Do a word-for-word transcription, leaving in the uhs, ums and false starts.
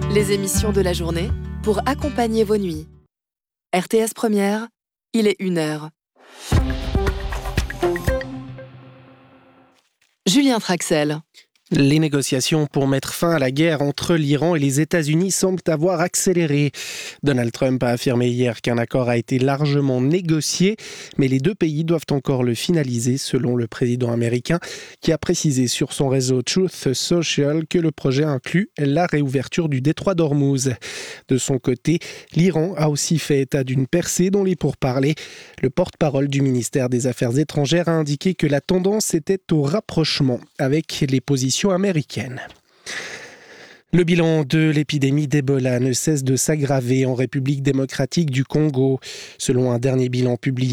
Les émissions de la journée pour accompagner vos nuits. R T S Première, il est une heure. Julien Traxel. Les négociations pour mettre fin à la guerre entre l'Iran et les États-Unis semblent avoir accéléré. Donald Trump a affirmé hier qu'un accord a été largement négocié, mais les deux pays doivent encore le finaliser, selon le président américain, qui a précisé sur son réseau Truth Social que le projet inclut la réouverture du détroit d'Ormuz. De son côté, l'Iran a aussi fait état d'une percée dans les pourparlers. Le porte-parole du ministère des Affaires étrangères a indiqué que la tendance était au rapprochement avec les positions américaine. Le bilan de l'épidémie d'Ebola ne cesse de s'aggraver en République démocratique du Congo. Selon un dernier bilan publié